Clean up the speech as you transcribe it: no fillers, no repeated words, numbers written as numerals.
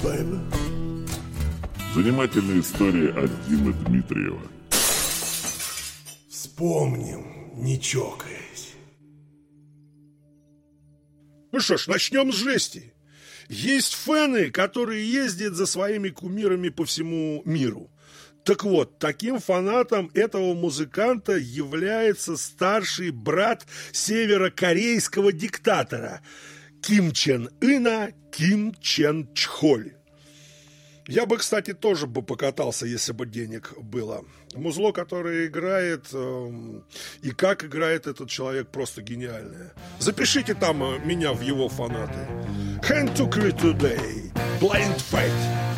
Занимательная история от Димы Дмитриева. Вспомним, не чокаясь. Ну что ж, начнем с жести. Есть фэны, которые ездят за своими кумирами по всему миру. Так вот, таким фанатом этого музыканта является старший брат северокорейского диктатора Ким Чен Ына Ким Чен Чхоль. Я бы, кстати, тоже бы покатался, если бы денег было. Музло, которое играет, и как играет этот человек, просто гениальное. Запишите там меня в его фанаты. Hand to Cree Today, Blind Fight.